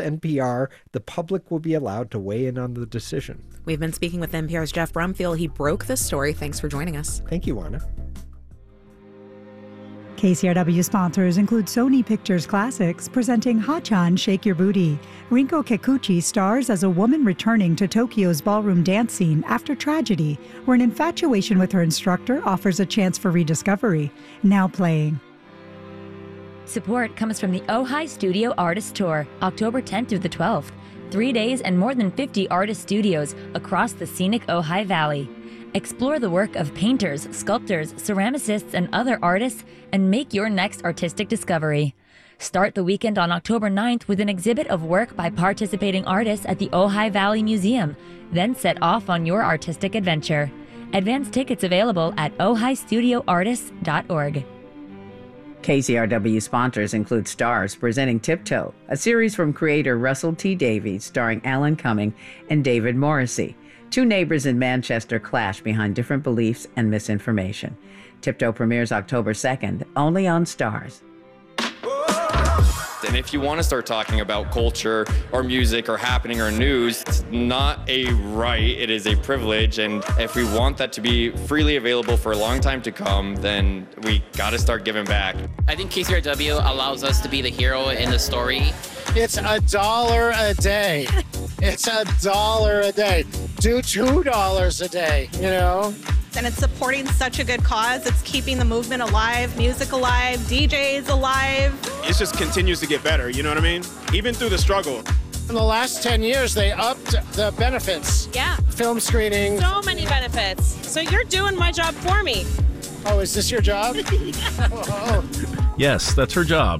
NPR, the public will be allowed to weigh in on the decision. We've been speaking with NPR's Jeff Brumfiel. He broke this story. Thanks for joining us. Thank you, Anna. KCRW sponsors include Sony Pictures Classics, presenting Hachan Shake Your Booty. Rinko Kikuchi stars as a woman returning to Tokyo's ballroom dance scene after tragedy, where an infatuation with her instructor offers a chance for rediscovery. Now playing. Support comes from the Ojai Studio Artist Tour, October 10th through the 12th. 3 days and more than 50 artist studios across the scenic Ojai Valley. Explore the work of painters, sculptors, ceramicists, and other artists, and make your next artistic discovery. Start the weekend on October 9th with an exhibit of work by participating artists at the Ojai Valley Museum. Then set off on your artistic adventure. Advance tickets available at ohaistudioartists.org. KCRW sponsors include Stars presenting Tiptoe, a series from creator Russell T. Davies starring Alan Cumming and David Morrissey. Two neighbors in Manchester clash behind different beliefs and misinformation. Tiptoe premieres October 2nd, only on Stars. And if you want to start talking about culture or music or happening or news, it's not a right, it is a privilege. And if we want that to be freely available for a long time to come, then we got to start giving back. I think KCRW allows us to be the hero in the story. It's $1 a day. It's $1 a day. Do $2 a day, you know? And it's supporting such a good cause. It's keeping the movement alive, music alive, DJs alive. It just continues to get better, you know what I mean? Even through the struggle. In the last 10 years, they upped the benefits. Yeah. Film screening. So many benefits. So you're doing my job for me. Oh, is this your job? Yes, that's her job.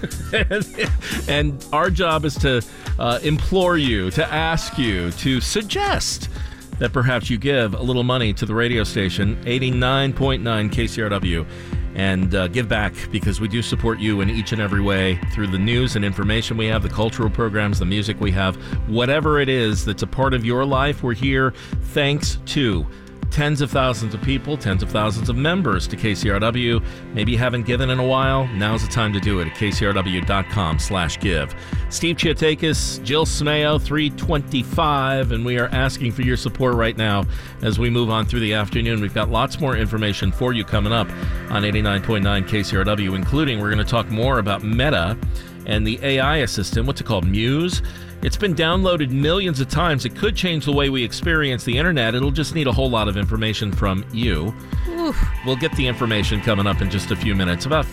And our job is to implore you, to ask you, to suggest that perhaps you give a little money to the radio station, 89.9 KCRW, and give back, because we do support you in each and every way through the news and information we have, the cultural programs, the music we have, whatever it is that's a part of your life. We're here thanks to tens of thousands of people, tens of thousands of members to KCRW. Maybe you haven't given in a while. Now's the time to do it at kcrw.com/give. Steve Chiatakis, Jill Smeo, 325, and we are asking for your support right now as we move on through the afternoon. We've got lots more information for you coming up on 89.9 KCRW, including we're going to talk more about Meta and the AI assistant, what's it called, Muse? It's been downloaded millions of times. It could change the way we experience the internet. It'll just need a whole lot of information from you. Oof. We'll get the information coming up in just a few minutes. About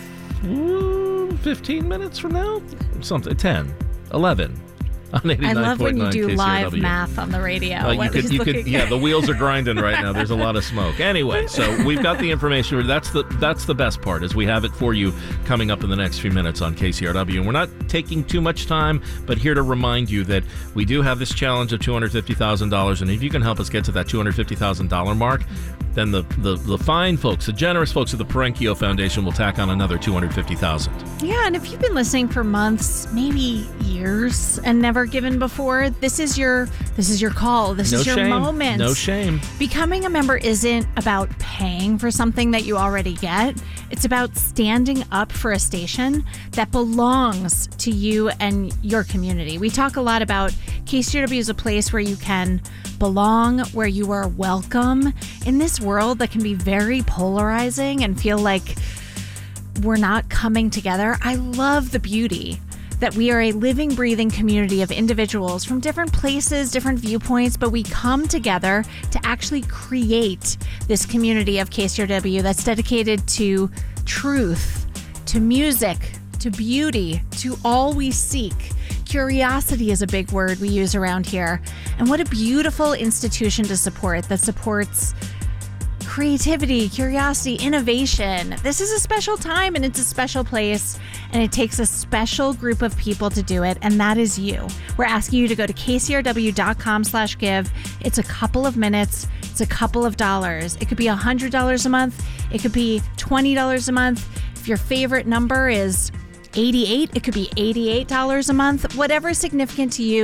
15 minutes from now? Something, 10, 11. On 89.9 I love when you do KCRW. live math on the radio. You could, yeah, the wheels are grinding right now. There's a lot of smoke. Anyway, so we've got the information. That's the best part, is we have it for you coming up in the next few minutes on KCRW. And we're not taking too much time, but here to remind you that we do have this challenge of $250,000. And if you can help us get to that $250,000 mark, then the fine folks, the generous folks at the Perenkio Foundation will tack on another $250,000. Yeah, and if you've been listening for months, maybe years, and never given before, this is your call. This is your moment. No shame. Becoming a member isn't about paying for something that you already get. It's about standing up for a station that belongs to you and your community. We talk a lot about KCRW is a place where you can belong, where you are welcome. In this world that can be very polarizing and feel like we're not coming together, I love the beauty that we are a living, breathing community of individuals from different places, different viewpoints, but we come together to actually create this community of KCRW that's dedicated to truth, to music, to beauty, to all we seek. Curiosity is a big word we use around here. And what a beautiful institution to support that supports creativity, curiosity, innovation. This is a special time and it's a special place, and it takes a special group of people to do it, and that is you. We're asking you to go to kcrw.com/give. It's a couple of minutes. It's a couple of dollars. It could be $100 a month. It could be $20 a month. If your favorite number is 88, it could be $88 a month. Whatever is significant to you,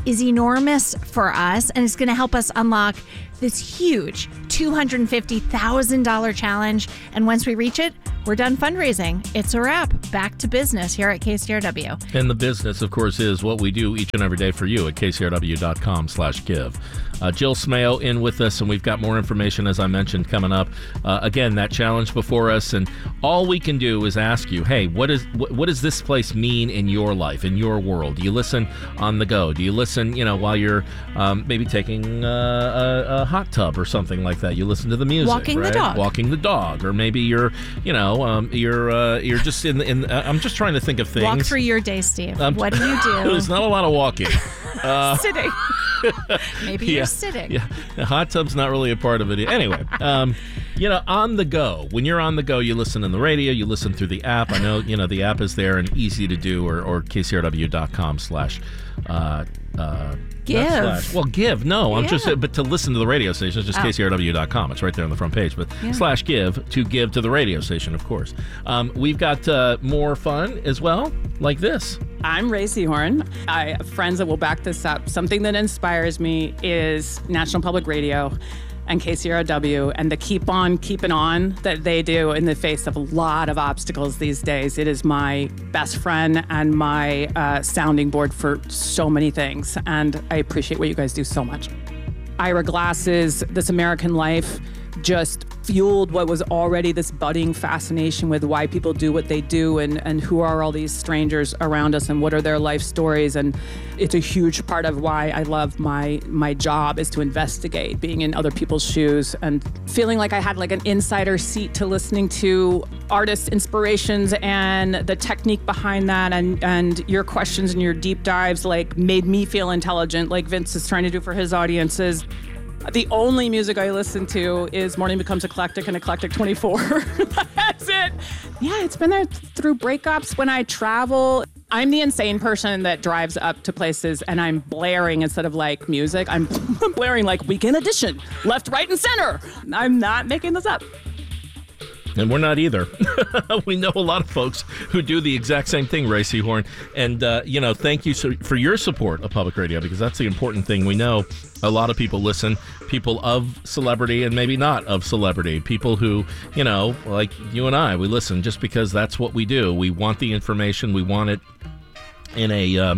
is enormous for us, and it's going to help us unlock this huge $250,000 challenge. And once we reach it, we're done fundraising. It's a wrap. Back to business here at KCRW. And the business, of course, is what we do each and every day for you at kcrw.com/give. Jill Smail in with us, and we've got more information, as I mentioned, coming up. Again, that challenge before us, and all we can do is ask you, hey, what does this place mean in your life, in your world? Do you listen on the go? Do you listen, while you're maybe taking a hot tub or something like that? You listen to the music, walking the dog, or maybe you're just in. I'm just trying to think of things. Walk through your day, Steve. What do you do? There's not a lot of walking. Sitting. Maybe you're sitting. Yeah, the hot tub's not really a part of it. Anyway, on the go. When you're on the go, you listen on the radio, you listen through the app. I know, the app is there and easy to do, or kcrw.com/give. Give. No, I'm just, but to listen to the radio station, it's just kcrw.com. It's right there on the front page. But /give to give to the radio station, of course. We've got more fun as well, like this. I'm Ray Seahorn. I have friends that will back this up. Something that inspires me is National Public Radio and KCRW and the keep on keeping on that they do in the face of a lot of obstacles these days. It is my best friend and my sounding board for so many things, and I appreciate what you guys do so much. Ira Glass's This American Life just fueled what was already this budding fascination with why people do what they do and who are all these strangers around us and what are their life stories. And it's a huge part of why I love my job is to investigate, being in other people's shoes and feeling like I had like an insider seat to listening to artists' inspirations and the technique behind that, and your questions and your deep dives like made me feel intelligent, like Vince is trying to do for his audiences. The only music I listen to is Morning Becomes Eclectic and Eclectic 24. That's it. Yeah, it's been there through breakups when I travel. I'm the insane person that drives up to places and I'm blaring instead of like music. I'm blaring like Weekend Edition, left, right, and center. I'm not making this up. And we're not either. We know a lot of folks who do the exact same thing, Ray Seahorn. And, thank you for your support of public radio, because that's the important thing. We know a lot of people listen, people of celebrity and maybe not of celebrity, people who, like you and I, we listen just because that's what we do. We want the information. We want it in a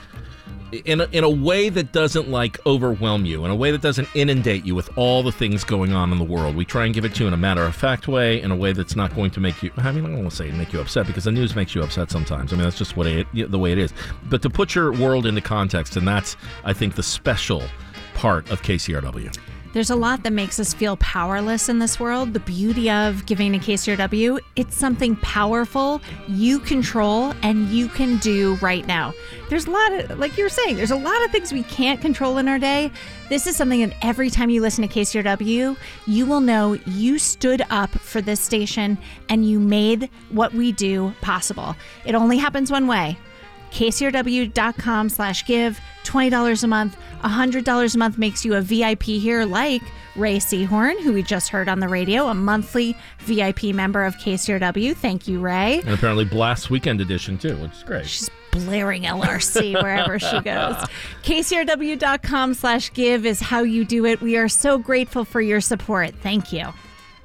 way that doesn't overwhelm you, in a way that doesn't inundate you with all the things going on in the world. We try and give it to you in a matter-of-fact way, in a way that's not going to make you, I don't want to say make you upset, because the news makes you upset sometimes. That's just the way it is. But to put your world into context, and that's, I think, the special part of KCRW. There's a lot that makes us feel powerless in this world. The beauty of giving to KCRW, it's something powerful you control and you can do right now. There's a lot of, like you were saying, there's a lot of things we can't control in our day. This is something that every time you listen to KCRW, you will know you stood up for this station and you made what we do possible. It only happens one way. kcrw.com/give, $20 a month. $100 a month makes you a VIP here, like Ray Seahorn, who we just heard on the radio, a monthly VIP member of KCRW. Thank you, Ray. And apparently Blast Weekend Edition, too, which is great. She's blaring LRC wherever she goes. KCRW.com/give is how you do it. We are so grateful for your support. Thank you.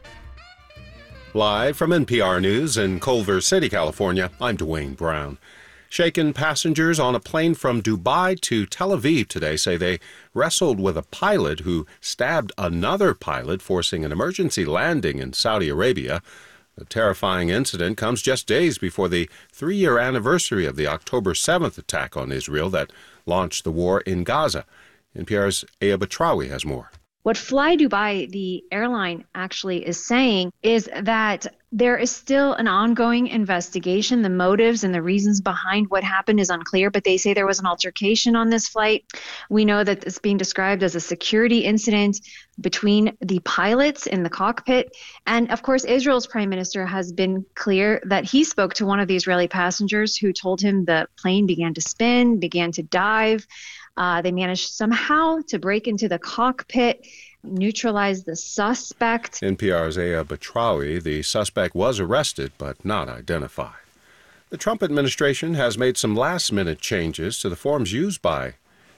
Live from NPR News in Culver City, California, I'm Dwayne Brown. Shaken passengers on a plane from Dubai to Tel Aviv today say they wrestled with a pilot who stabbed another pilot, forcing an emergency landing in Saudi Arabia. The terrifying incident comes just days before the 3-year anniversary of the October 7th attack on Israel that launched the war in Gaza. NPR's Aya Batrawi has more. What Fly Dubai, the airline, actually is saying is that there is still an ongoing investigation. The motives and the reasons behind what happened is unclear, but they say there was an altercation on this flight. We know that it's being described as a security incident between the pilots in the cockpit. And of course, Israel's prime minister has been clear that he spoke to one of the Israeli passengers who told him the plane began to spin, began to dive. They managed somehow to break into the cockpit, neutralize the suspect. NPR's Aya Batrawi, the suspect was arrested but not identified. The Trump administration has made some last-minute changes to the forms used by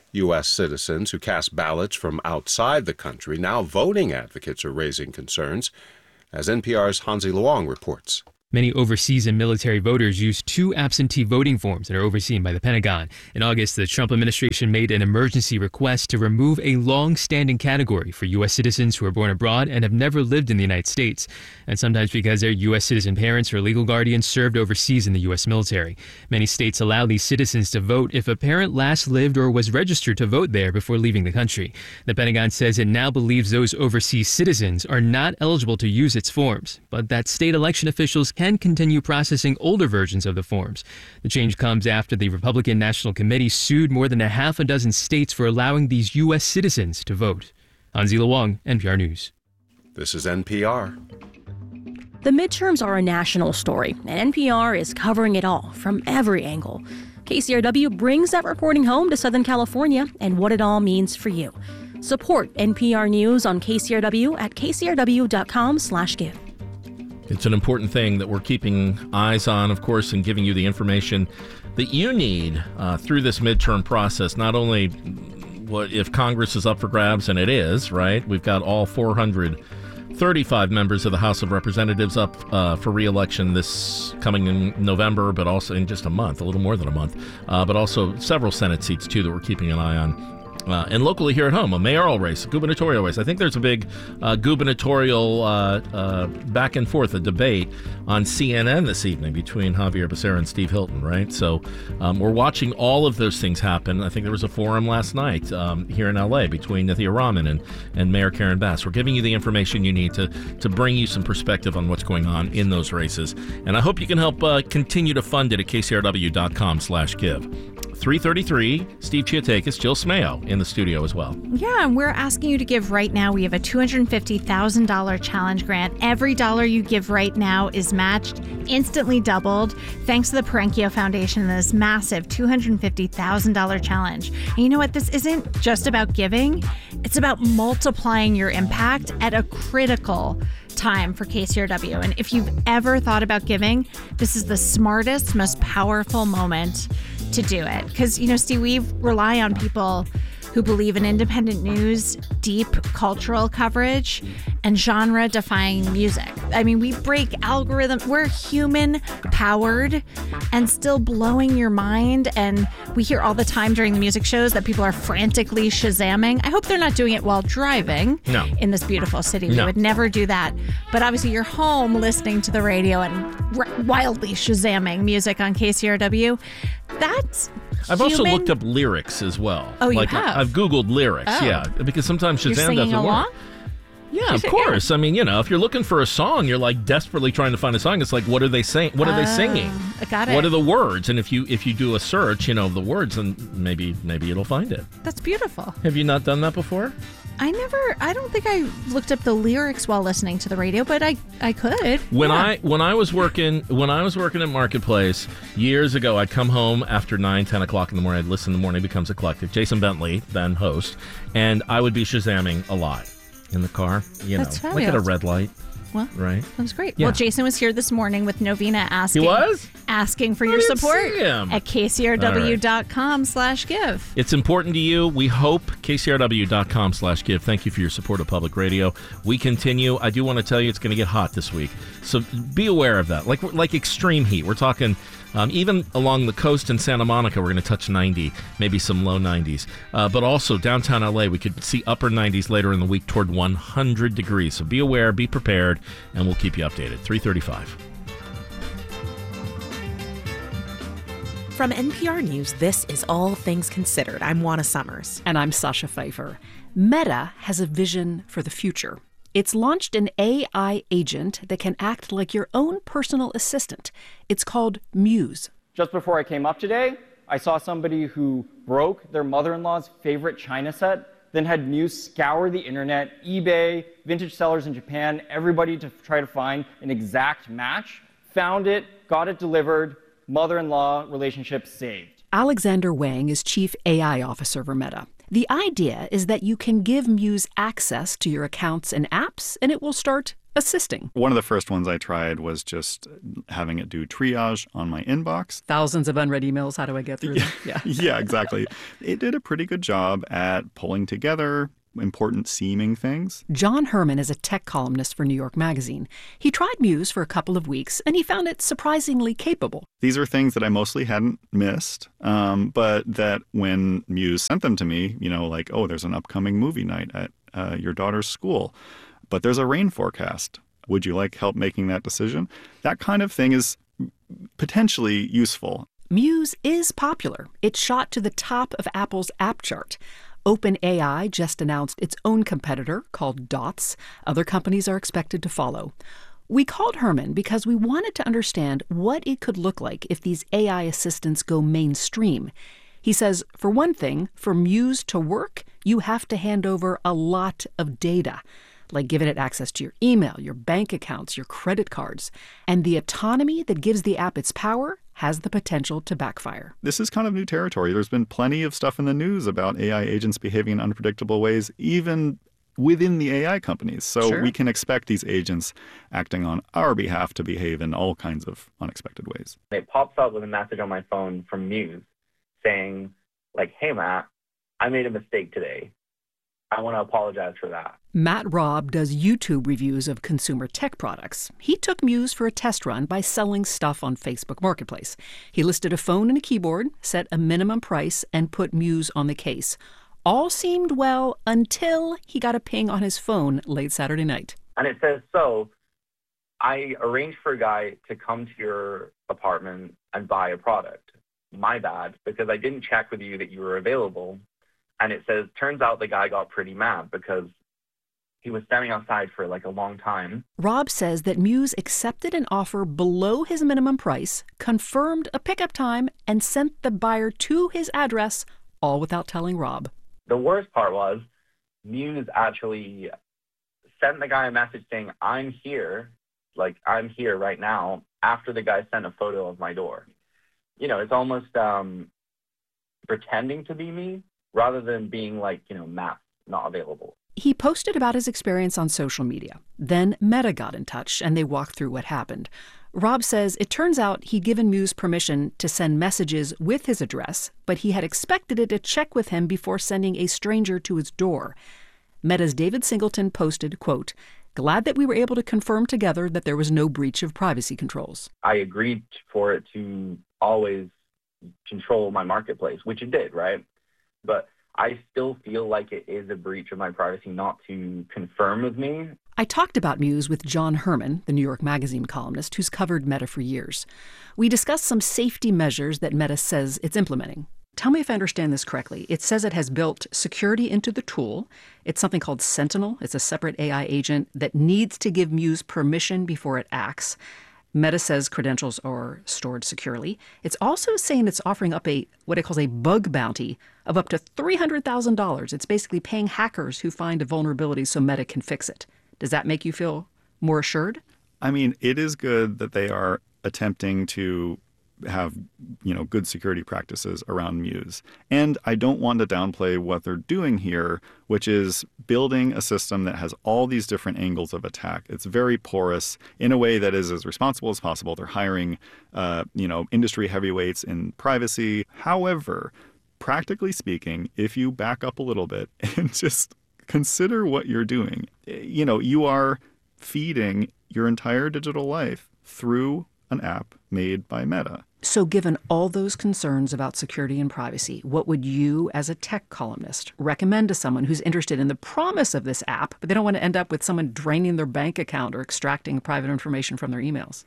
U.S. citizens who cast ballots from outside the country. Now voting advocates are raising concerns, as NPR's Hansi Luong reports. Many overseas and military voters use 2 absentee voting forms that are overseen by the Pentagon. In August, the Trump administration made an emergency request to remove a long-standing category for U.S. citizens who are born abroad and have never lived in the United States, and sometimes because their U.S. citizen parents or legal guardians served overseas in the U.S. military. Many states allow these citizens to vote if a parent last lived or was registered to vote there before leaving the country. The Pentagon says it now believes those overseas citizens are not eligible to use its forms, but that state election officials can continue processing older versions of the forms. The change comes after the Republican National Committee sued more than a half a dozen states for allowing these U.S. citizens to vote. Hansi Luong, NPR News. This is NPR. The midterms are a national story, and NPR is covering it all from every angle. KCRW brings that reporting home to Southern California and what it all means for you. Support NPR News on KCRW at kcrw.com/give. It's an important thing that we're keeping eyes on, of course, and giving you the information that you need through this midterm process. Not only what if Congress is up for grabs, and it is, right? We've got all 435 members of the House of Representatives up for re-election this coming in November, but also in just a month, a little more than a month, but also several Senate seats, too, that we're keeping an eye on. And locally here at home, a mayoral race, a gubernatorial race. I think there's a big gubernatorial back and forth, a debate on CNN this evening between Javier Becerra and Steve Hilton, right? So we're watching all of those things happen. I think there was a forum last night here in L.A. between Nithya Raman and Mayor Karen Bass. We're giving you the information you need to bring you some perspective on what's going on in those races. And I hope you can help continue to fund it at kcrw.com/give. 3:33, Steve Chiatakis, Jill Smayo in the studio as well. Yeah, and we're asking you to give right now. We have a $250,000 challenge grant. Every dollar you give right now is matched, instantly doubled, thanks to the Perenkio Foundation and this massive $250,000 challenge. And you know what? This isn't just about giving. It's about multiplying your impact at a critical time for KCRW. And if you've ever thought about giving, this is the smartest, most powerful moment to do it. Because, you know, Steve, we rely on people who believe in independent news, deep cultural coverage, and genre-defying music. I mean, we break algorithms. We're human-powered and still blowing your mind. And we hear all the time during the music shows that people are frantically Shazamming. I hope they're not doing it while driving in this beautiful city. We would never do that. But obviously, you're home listening to the radio and wildly Shazamming music on KCRW. That's I've also looked up lyrics as well. Oh, you have? I've Googled lyrics, yeah, because sometimes Shazam doesn't work. Yeah, of course. I mean, you know, if you're looking for a song, you're like desperately trying to find a song. It's like, what are they saying? What are they singing? I got it. What are the words? And if you do a search, you know, of the words, then maybe it'll find it. That's beautiful. Have you not done that before? I don't think I looked up the lyrics while listening to the radio, but I could. When I was working at Marketplace years ago, I'd come home after 9-10 o'clock in the morning. I'd listen to Morning Becomes a Collective. Jason Bentley, then host, and I would be Shazamming a lot in the car. You That's know, like at a red light. Well, right. That was great. Yeah. Well, Jason was here this morning with Novena asking. He was? Asking for your support see him. at kcrw.com/give. It's important to you. We hope kcrw.com/give. Thank you for your support of public radio. We continue. I do want to tell you it's going to get hot this week. So be aware of that. Like extreme heat. We're talking even along the coast in Santa Monica, we're going to touch 90, maybe some low 90s. But also downtown LA, we could see upper 90s later in the week toward 100 degrees. So be aware, be prepared, and we'll keep you updated. 3:35. From NPR News, this is All Things Considered. I'm Juana Summers. And I'm Sasha Pfeiffer. Meta has a vision for the future. It's launched an AI agent that can act like your own personal assistant. It's called Muse. Just before I came up today, I saw somebody who broke their mother-in-law's favorite china set, then had Muse scour the internet, eBay, vintage sellers in Japan, everybody to try to find an exact match, found it, got it delivered, mother-in-law relationship saved. Alexander Wang is Chief AI Officer for Meta. The idea is that you can give Muse access to your accounts and apps, and it will start assisting. One of the first ones I tried was just having it do triage on my inbox. Thousands of unread emails. How do I get through them? Yeah. Yeah, exactly. It did a pretty good job at pulling together important seeming things. John Herman is a tech columnist for New York Magazine. He tried Muse for a couple of weeks, and he found it surprisingly capable. These are things that I mostly hadn't missed, but that when Muse sent them to me, like, oh, there's an upcoming movie night at your daughter's school, but there's a rain forecast. Would you like help making that decision? That kind of thing is potentially useful. Muse is popular. It shot to the top of Apple's app chart. OpenAI just announced its own competitor called Dots. Other companies are expected to follow. We called Herman because we wanted to understand what it could look like if these AI assistants go mainstream. He says, for one thing, for Muse to work, you have to hand over a lot of data, like giving it access to your email, your bank accounts, your credit cards. And the autonomy that gives the app its power has the potential to backfire. This is kind of new territory. There's been plenty of stuff in the news about AI agents behaving in unpredictable ways, even within the AI companies. So Sure. we can expect these agents acting on our behalf to behave in all kinds of unexpected ways. It pops up with a message on my phone from Muse saying, like, hey, Matt, I made a mistake today. I want to apologize for that. Matt Robb does YouTube reviews of consumer tech products. He took Muse for a test run by selling stuff on Facebook Marketplace. He listed a phone and a keyboard, set a minimum price, and put Muse on the case. All seemed well until he got a ping on his phone late Saturday night. And it says, so I arranged for a guy to come to your apartment and buy a product. My bad, because I didn't check with you that you were available. And it says, turns out the guy got pretty mad because he was standing outside for like a long time. Rob says that Muse accepted an offer below his minimum price, confirmed a pickup time, and sent the buyer to his address, all without telling Rob. The worst part was Muse actually sent the guy a message saying, I'm here right now, after the guy sent a photo of my door. It's almost pretending to be me, rather than being like, Matt, not available. He posted about his experience on social media. Then Meta got in touch, and they walked through what happened. Rob says it turns out he'd given Muse permission to send messages with his address, but he had expected it to check with him before sending a stranger to his door. Meta's David Singleton posted, quote, glad that we were able to confirm together that there was no breach of privacy controls. I agreed for it to always control my marketplace, which it did, right? But I still feel like it is a breach of my privacy not to confirm with me. I talked about Muse with John Herman, the New York Magazine columnist who's covered Meta for years. We discussed some safety measures that Meta says it's implementing. Tell me if I understand this correctly. It says it has built security into the tool. It's something called Sentinel. It's a separate AI agent that needs to give Muse permission before it acts. Meta says credentials are stored securely. It's also saying it's offering up what it calls a bug bounty of up to $300,000. It's basically paying hackers who find a vulnerability so Meta can fix it. Does that make you feel more assured? I mean, it is good that they are attempting to have, good security practices around Muse. And I don't want to downplay what they're doing here, which is building a system that has all these different angles of attack. It's very porous in a way that is as responsible as possible. They're hiring, industry heavyweights in privacy. However, practically speaking, if you back up a little bit and just consider what you're doing, you are feeding your entire digital life through an app made by Meta. So given all those concerns about security and privacy, what would you, as a tech columnist, recommend to someone who's interested in the promise of this app, but they don't want to end up with someone draining their bank account or extracting private information from their emails?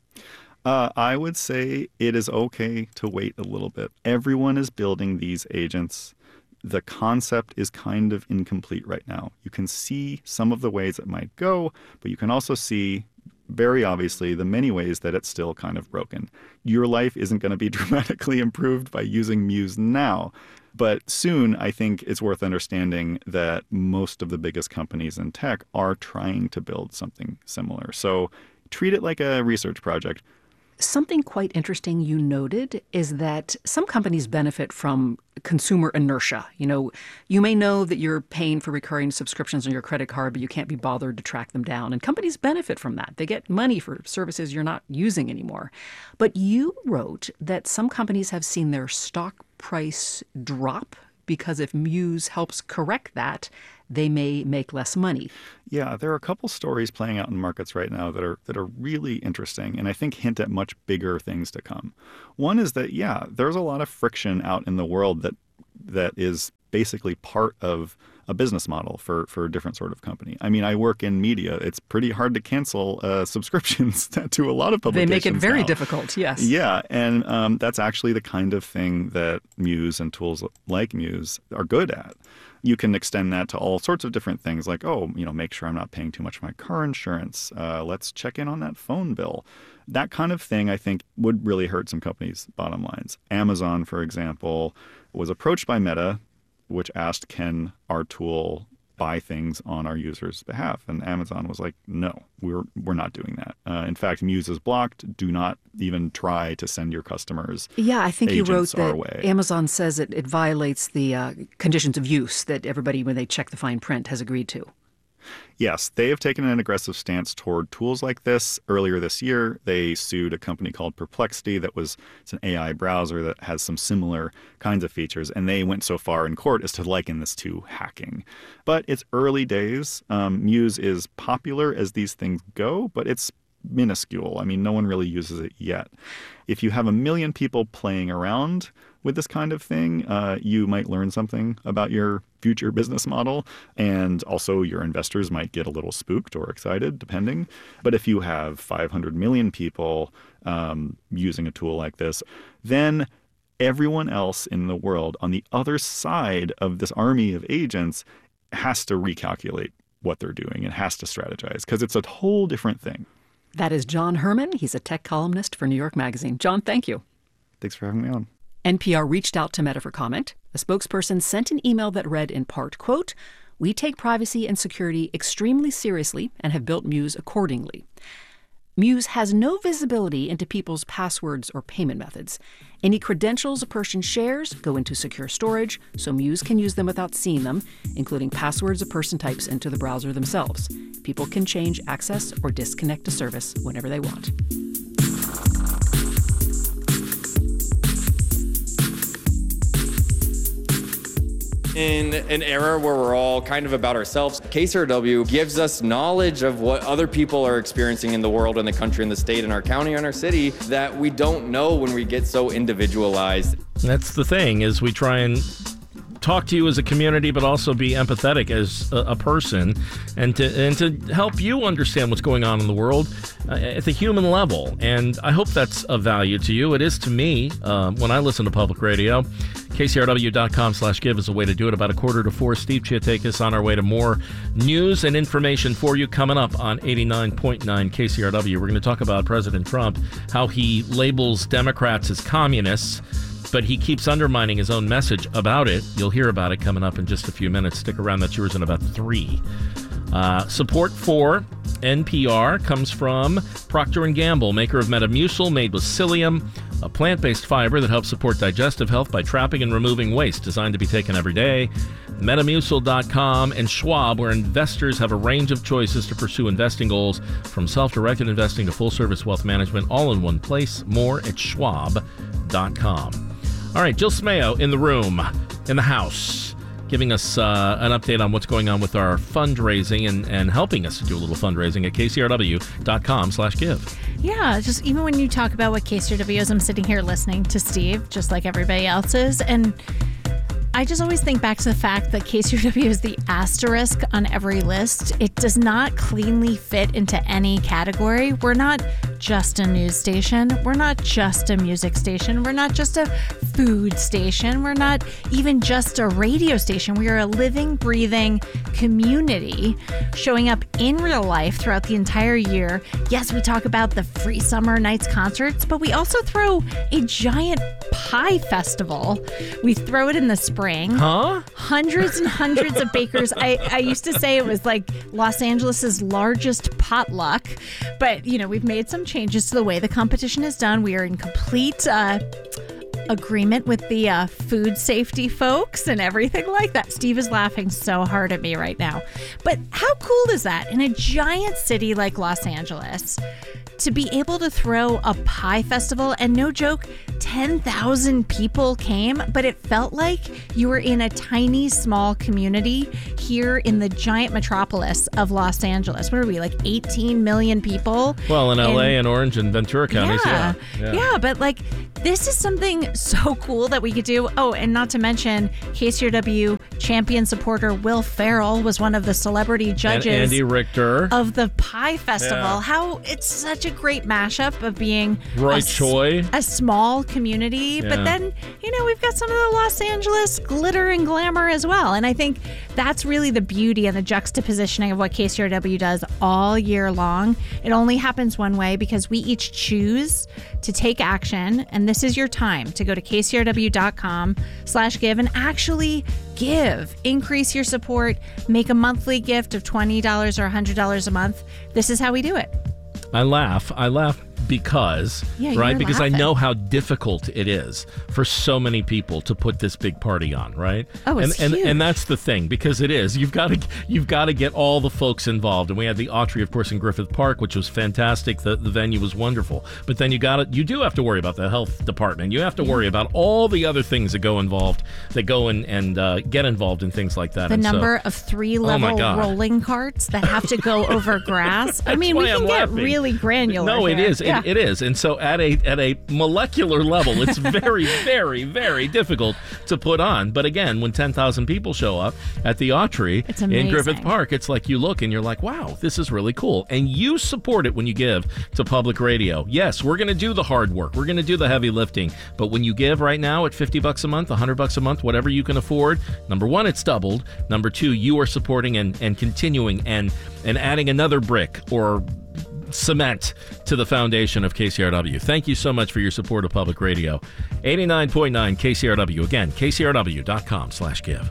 I would say it is okay to wait a little bit. Everyone is building these agents. The concept is kind of incomplete right now. You can see some of the ways it might go, but you can also see very obviously the many ways that it's still kind of broken. Your life isn't going to be dramatically improved by using Muse now, but soon I think it's worth understanding that most of the biggest companies in tech are trying to build something similar. So treat it like a research project. Something quite interesting you noted is that some companies benefit from consumer inertia. You may know that you're paying for recurring subscriptions on your credit card, but you can't be bothered to track them down. And companies benefit from that. They get money for services you're not using anymore. But you wrote that some companies have seen their stock price drop because if Muse helps correct that, they may make less money. Yeah, there are a couple stories playing out in markets right now that are really interesting and I think hint at much bigger things to come. One is that, there's a lot of friction out in the world that is basically part of a business model for a different sort of company. I mean, I work in media. It's pretty hard to cancel subscriptions to a lot of publications. They make it very now. difficult, yes. Yeah, and that's actually the kind of thing that Muse and tools like Muse are good at. You can extend that to all sorts of different things like, make sure I'm not paying too much for my car insurance. Let's check in on that phone bill. That kind of thing, I think, would really hurt some companies' bottom lines. Amazon, for example, was approached by Meta, which asked, can our tool buy things on our users' behalf? And Amazon was like, no, we're not doing that. In fact, Muse is blocked. Do not even try to send your customers Yeah, I think you wrote that way. Amazon says it violates the conditions of use that everybody, when they check the fine print, has agreed to. Yes, they have taken an aggressive stance toward tools like this. Earlier this year, they sued a company called Perplexity it's an AI browser that has some similar kinds of features, and they went so far in court as to liken this to hacking. But it's early days. Muse is popular as these things go, but it's minuscule. I mean, no one really uses it yet. If you have 1 million people playing around with this kind of thing, you might learn something about your future business model. And also your investors might get a little spooked or excited, depending. But if you have 500 million people using a tool like this, then everyone else in the world on the other side of this army of agents has to recalculate what they're doing and has to strategize because it's a whole different thing. That is John Herman. He's a tech columnist for New York Magazine. John, thank you. Thanks for having me on. NPR reached out to Meta for comment. A spokesperson sent an email that read in part, quote, "We take privacy and security extremely seriously and have built Muse accordingly. Muse has no visibility into people's passwords or payment methods. Any credentials a person shares go into secure storage, so Muse can use them without seeing them, including passwords a person types into the browser themselves. People can change access or disconnect a service whenever they want." In an era where we're all kind of about ourselves, KCRW gives us knowledge of what other people are experiencing in the world, in the country, in the state, in our county, in our city, that we don't know when we get so individualized. That's the thing, is we try and talk to you as a community, but also be empathetic as a person, and to help you understand what's going on in the world at the human level. And I hope that's of value to you. It is to me when I listen to public radio. KCRW.com/give is a way to do it. About 3:45, Steve Chiatakis on our way to more news and information for you coming up on 89.9 KCRW. We're going to talk about President Trump, how he labels Democrats as communists, but he keeps undermining his own message about it. You'll hear about it coming up in just a few minutes. Stick around. That's yours in about 3. Support for NPR comes from Procter & Gamble, maker of Metamucil, made with psyllium, a plant-based fiber that helps support digestive health by trapping and removing waste, designed to be taken every day. Metamucil.com, and Schwab, where investors have a range of choices to pursue investing goals, from self-directed investing to full-service wealth management, all in one place. More at schwab.com. All right, Jill Smayo in the room, in the house, giving us an update on what's going on with our fundraising and helping us to do a little fundraising at kcrw.com/give. Yeah, just even when you talk about what KCRW is, I'm sitting here listening to Steve, just like everybody else is, and I just always think back to the fact that KCRW is the asterisk on every list. It does not cleanly fit into any category. We're not just a news station. We're not just a music station. We're not just a food station. We're not even just a radio station. We are a living, breathing community showing up in real life throughout the entire year. Yes, we talk about the free summer nights concerts, but we also throw a giant pie festival. We throw it in the spring. Huh? Hundreds and hundreds of bakers. I used to say it was like Los Angeles's largest potluck, but we've made some changes to the way the competition is done. We are in complete agreement with the food safety folks and everything like that. Steve is laughing so hard at me right now. But how cool is that in a giant city like Los Angeles to be able to throw a pie festival? And no joke, 10,000 people came, but it felt like you were in a tiny, small community here in the giant metropolis of Los Angeles. What are we, like 18 million people? Well, in LA and Orange and Ventura counties, Yeah, but like this is something so cool that we could do. Oh, and not to mention KCRW champion supporter Will Ferrell was one of the celebrity judges. And Andy Richter. Of the Pie Festival. How it's such a great mashup of being Roy Choi. A small community, but then, we've got some of the Los Angeles glitter and glamour as well. And I think that's really the beauty and the juxtapositioning of what KCRW does all year long. It only happens one way because we each choose to take action. And this is your time to go to kcrw.com/give and actually give. Increase your support. Make a monthly gift of $20 or $100 a month. This is how we do it. I laugh because, right? Because I know how difficult it is for so many people to put this big party on, right? Oh, it's huge. And that's the thing, because it is. You've got to get all the folks involved. And we had the Autry, of course, in Griffith Park, which was fantastic. The venue was wonderful. But then you do have to worry about the health department. You have to worry about all the other things that go and get involved in things like that. The number of 3-level rolling carts that have to go over grass. I mean, we can get really granular. No, it here. is. Yeah. It is. And so at a molecular level, it's very, very, very difficult to put on. But again, when 10,000 people show up at the Autry in Griffith Park, it's like you look and you're like, wow, this is really cool. And you support it when you give to public radio. Yes, we're going to do the hard work. We're going to do the heavy lifting. But when you give right now at $50 a month, $100 a month, whatever you can afford, number one, it's doubled. Number two, you are supporting and continuing and adding another brick or cement to the foundation of KCRW. Thank you so much for your support of public radio. 89.9 KCRW. Again, kcrw.com/give.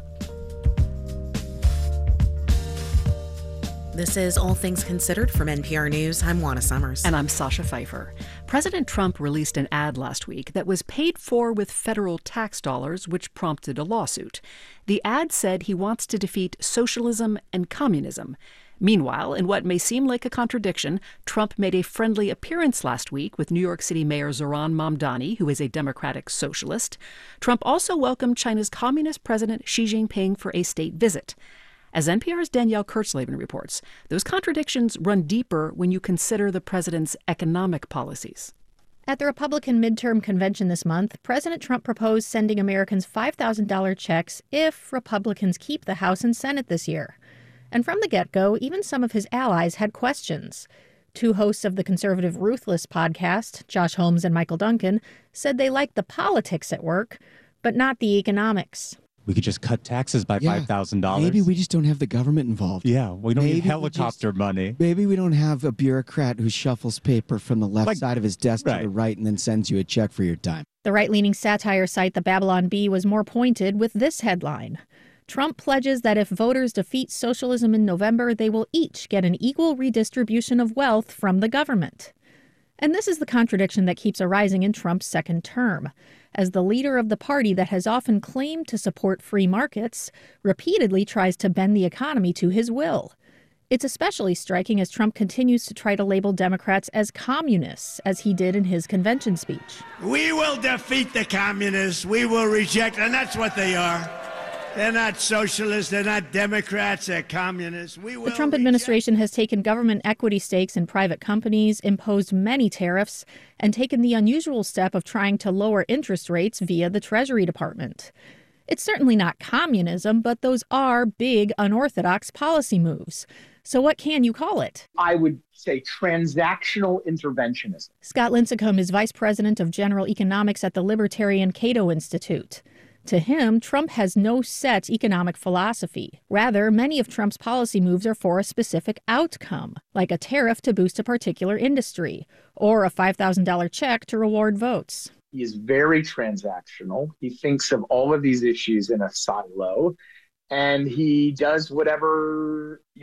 This is All Things Considered from NPR News. I'm Juana Summers. And I'm Sasha Pfeiffer. President Trump released an ad last week that was paid for with federal tax dollars, which prompted a lawsuit. The ad said he wants to defeat socialism and communism. Meanwhile, in what may seem like a contradiction, Trump made a friendly appearance last week with New York City Mayor Zohran Mamdani, who is a democratic socialist. Trump also welcomed China's Communist President Xi Jinping for a state visit. As NPR's Danielle Kurtzleben reports, those contradictions run deeper when you consider the president's economic policies. At the Republican midterm convention this month, President Trump proposed sending Americans $5,000 checks if Republicans keep the House and Senate this year. And from the get-go, even some of his allies had questions. Two hosts of the conservative Ruthless podcast, Josh Holmes and Michael Duncan, said they liked the politics at work, but not the economics. We could just cut taxes by $5,000. Maybe we just don't have the government involved. Yeah, we don't need helicopter money. Maybe we don't have a bureaucrat who shuffles paper from the left side of his desk to the right and then sends you a check for your time. The right-leaning satire site The Babylon Bee was more pointed with this headline. Trump pledges that if voters defeat socialism in November, they will each get an equal redistribution of wealth from the government. And this is the contradiction that keeps arising in Trump's second term. As the leader of the party that has often claimed to support free markets, repeatedly tries to bend the economy to his will. It's especially striking as Trump continues to try to label Democrats as communists, as he did in his convention speech. We will defeat the communists. We will reject, and that's what they are. They're not socialists. They're not Democrats. They're communists. The Trump administration has taken government equity stakes in private companies, imposed many tariffs, and taken the unusual step of trying to lower interest rates via the Treasury Department. It's certainly not communism, but those are big, unorthodox policy moves. So what can you call it? I would say transactional interventionism. Scott Lincecum is vice president of general economics at the Libertarian Cato Institute. To him, Trump has no set economic philosophy. Rather, many of Trump's policy moves are for a specific outcome, like a tariff to boost a particular industry, or a $5,000 check to reward votes. He is very transactional. He thinks of all of these issues in a silo, and he does whatever,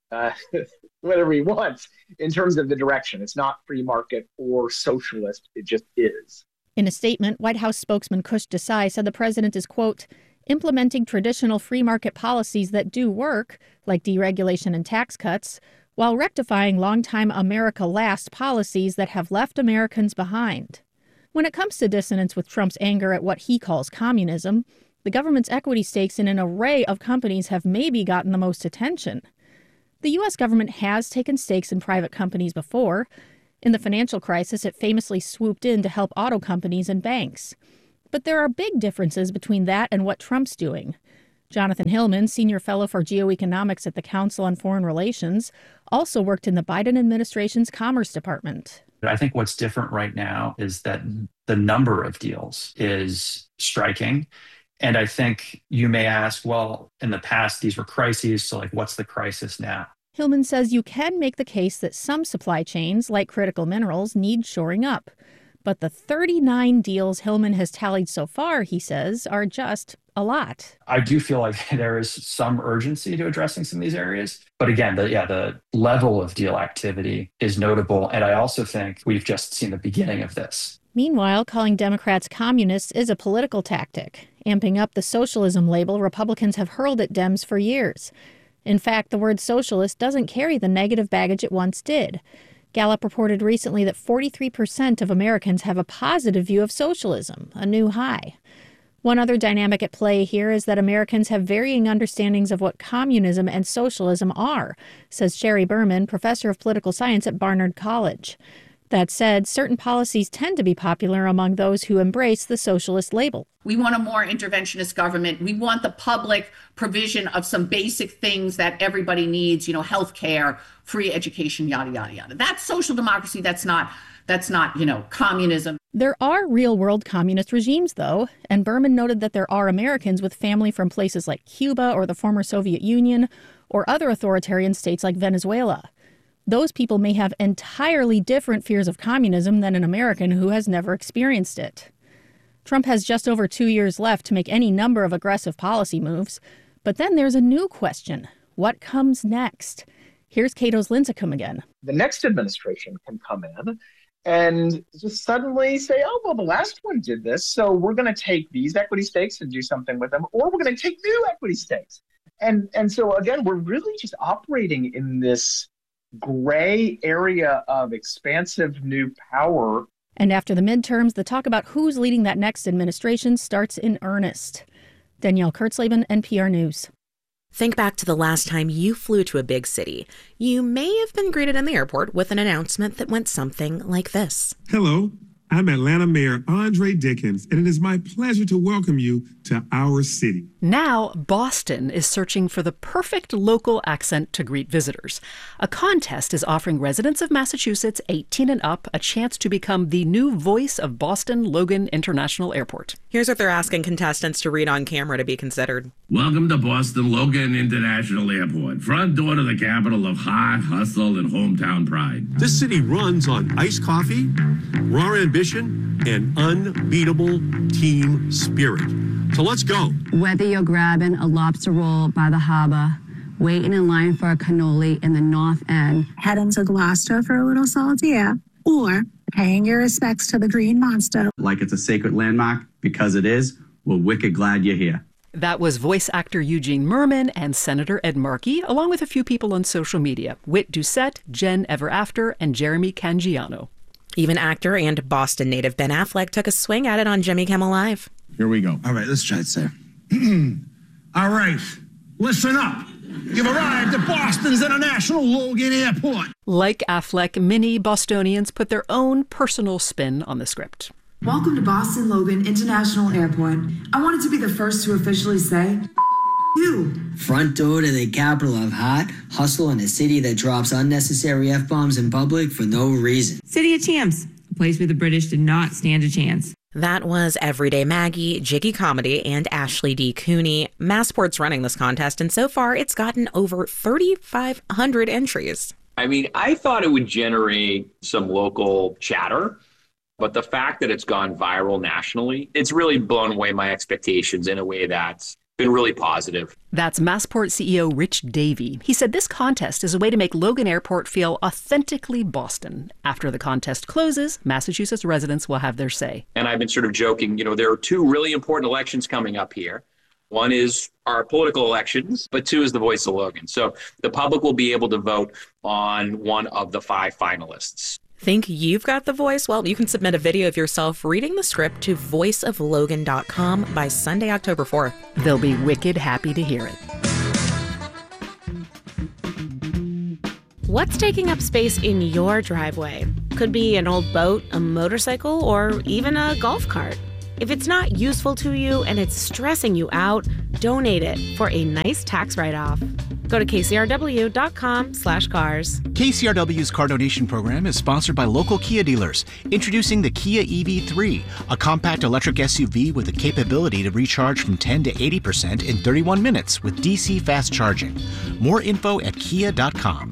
whatever he wants in terms of the direction. It's not free market or socialist. It just is. In a statement, White House spokesman Kush Desai said the president is, quote, implementing traditional free market policies that do work, like deregulation and tax cuts, while rectifying longtime America Last policies that have left Americans behind. When it comes to dissonance with Trump's anger at what he calls communism, the government's equity stakes in an array of companies have maybe gotten the most attention. The U.S. government has taken stakes in private companies before. In the financial crisis, it famously swooped in to help auto companies and banks. But there are big differences between that and what Trump's doing. Jonathan Hillman, senior fellow for geoeconomics at the Council on Foreign Relations, also worked in the Biden administration's Commerce Department. I think what's different right now is that the number of deals is striking. And I think you may ask, well, in the past, these were crises, so what's the crisis now? Hillman says you can make the case that some supply chains, like critical minerals, need shoring up. But the 39 deals Hillman has tallied so far, he says, are just a lot. I do feel like there is some urgency to addressing some of these areas. But again, the level of deal activity is notable. And I also think we've just seen the beginning of this. Meanwhile, calling Democrats communists is a political tactic, amping up the socialism label Republicans have hurled at Dems for years. In fact, the word socialist doesn't carry the negative baggage it once did. Gallup reported recently that 43% of Americans have a positive view of socialism, a new high. One other dynamic at play here is that Americans have varying understandings of what communism and socialism are, says Sherry Berman, professor of political science at Barnard College. That said, certain policies tend to be popular among those who embrace the socialist label. We want a more interventionist government. We want the public provision of some basic things that everybody needs, health care, free education, yada, yada, yada. That's social democracy. That's not, communism. There are real-world communist regimes, though, and Berman noted that there are Americans with family from places like Cuba or the former Soviet Union or other authoritarian states like Venezuela. Those people may have entirely different fears of communism than an American who has never experienced it. Trump has just over 2 years left to make any number of aggressive policy moves. But then there's a new question. What comes next? Here's Cato's Lincecum again. The next administration can come in and just suddenly say, oh, well, the last one did this, so we're going to take these equity stakes and do something with them, or we're going to take new equity stakes. And so, again, we're really just operating in this gray area of expansive new power. And after the midterms, the talk about who's leading that next administration starts in earnest. Danielle Kurtzleben, NPR News. Think back to the last time you flew to a big city. You may have been greeted in the airport with an announcement that went something like this. Hello, I'm Atlanta Mayor Andre Dickens, and it is my pleasure to welcome you to our city. Now, Boston is searching for the perfect local accent to greet visitors. A contest is offering residents of Massachusetts 18 and up a chance to become the new voice of Boston Logan International Airport. Here's what they're asking contestants to read on camera to be considered. Welcome to Boston Logan International Airport, front door to the capital of heart, hustle, and hometown pride. This city runs on iced coffee, raw ambition, and unbeatable team spirit. So let's go. Whether you're grabbing a lobster roll by the harbor, waiting in line for a cannoli in the North End, heading to Gloucester for a little salty air, or paying your respects to the Green Monster. Like it's a sacred landmark, because it is, we're wicked glad you're here. That was voice actor Eugene Merman and Senator Ed Markey, along with a few people on social media, Whit Doucette, Jen Everafter, and Jeremy Cangiano. Even actor and Boston native Ben Affleck took a swing at it on Jimmy Kimmel Live. Here we go. All right, let's try it, sir. All right, listen up. You've arrived at Boston's International Logan Airport. Like Affleck, many Bostonians put their own personal spin on the script. Welcome to Boston Logan International Airport. I wanted to be the first to officially say, you. Front door to the capital of hot, hustle in a city that drops unnecessary F-bombs in public for no reason. City of Champs, a place where the British did not stand a chance. That was Everyday Maggie, Jiggy Comedy, and Ashley D. Cooney. Massport's running this contest, and so far it's gotten over 3,500 entries. I mean, I thought it would generate some local chatter, but the fact that it's gone viral nationally, it's really blown away my expectations in a way that been really positive. That's Massport CEO Rich Davey. He said this contest is a way to make Logan Airport feel authentically Boston. After the contest closes, Massachusetts residents will have their say. And I've been sort of joking, there are two really important elections coming up here. One is our political elections, but two is the voice of Logan. So the public will be able to vote on one of the 5 finalists. Think you've got the voice? Well, you can submit a video of yourself reading the script to voiceoflogan.com by Sunday, October 4th. They'll be wicked happy to hear it. What's taking up space in your driveway? Could be an old boat, a motorcycle, or even a golf cart. If it's not useful to you and it's stressing you out, donate it for a nice tax write-off. Go to kcrw.com/cars. KCRW's car donation program is sponsored by local Kia dealers. Introducing the Kia EV3, a compact electric SUV with the capability to recharge from 10 to 80% in 31 minutes with DC fast charging. More info at kia.com.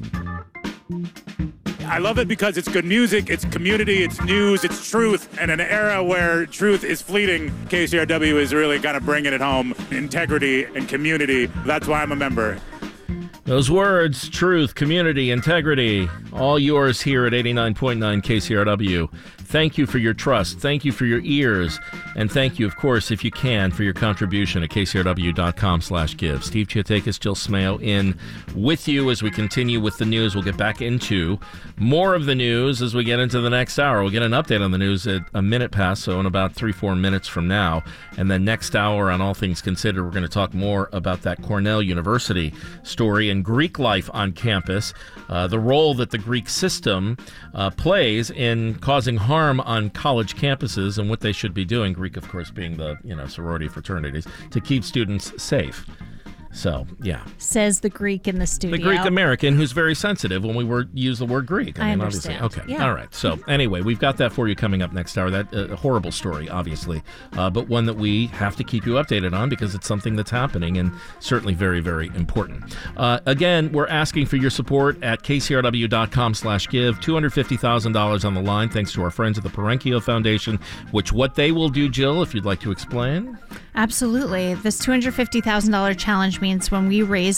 I love it because it's good music, it's community, it's news, it's truth. And in an era where truth is fleeting, KCRW is really kind of bringing it home. Integrity and community. That's why I'm a member. Those words, truth, community, integrity, all yours here at 89.9 KCRW. Thank you for your trust. Thank you for your ears. And thank you, of course, if you can, for your contribution at kcrw.com/give. Steve Chiotakis, Jill Smayo in with you as we continue with the news. We'll get back into more of the news as we get into the next hour. We'll get an update on the news at a minute past, so in about 3-4 minutes from now. And then next hour on All Things Considered, we're going to talk more about that Cornell University story and Greek life on campus, the role that the Greek system plays in causing harm on college campuses and what they should be doing. Greek, of course, being the sorority fraternities to keep students safe. So, yeah. Says the Greek in the studio. The Greek American who's very sensitive when we use the word Greek. I understand. Obviously. Okay. Yeah. All right. So, anyway, we've got that for you coming up next hour. That a horrible story, obviously, but one that we have to keep you updated on because it's something that's happening and certainly very, very important. Again, we're asking for your support at kcrw.com/give. $250,000 on the line, thanks to our friends at the Perenchio Foundation, which what they will do, Jill, if you'd like to explain. Absolutely. This $250,000 challenge means when we raise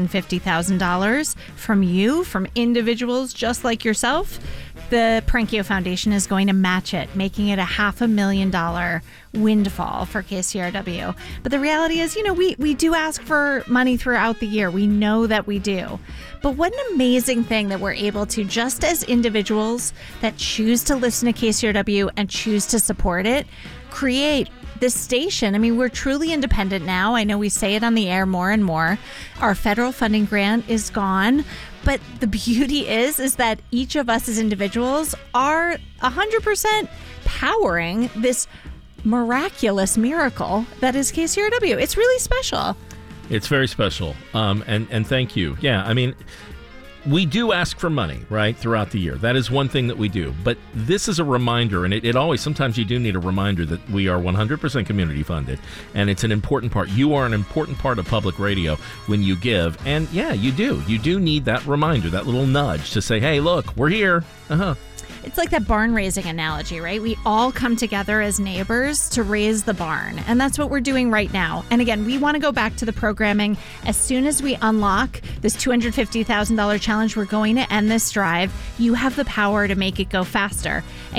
$250,000 from you, from individuals just like yourself, the Perenchio Foundation is going to match it, making it a $500,000 windfall for KCRW. But the reality is, we do ask for money throughout the year. We know that we do. But what an amazing thing that we're able to, just as individuals that choose to listen to KCRW and choose to support it, create this station. I mean, we're truly independent now. I know we say it on the air more and more. Our federal funding grant is gone. But the beauty is that each of us as individuals are 100% powering this miraculous miracle that is KCRW. It's really special. It's very special. And thank you. Yeah, I mean, we do ask for money, right, throughout the year. That is one thing that we do. But this is a reminder, and it always, sometimes you do need a reminder that we are 100% community funded, and it's an important part. You are an important part of public radio when you give. And yeah, you do. You do need that reminder, that little nudge to say, hey, look, we're here. It's like that barn raising analogy, right? We all come together as neighbors to raise the barn. And that's what we're doing right now. And again, we want to go back to the programming. As soon as we unlock this $250,000 challenge, we're going to end this drive. You have the power to make it go faster at